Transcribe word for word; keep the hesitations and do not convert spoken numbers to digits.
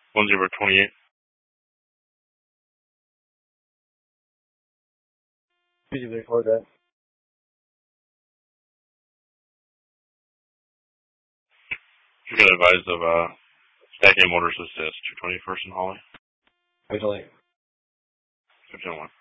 one zero twenty-eight. Could you record that? You got advised of uh, stacking mortars assist, two twenty-first and Holly. Actually. two ten one.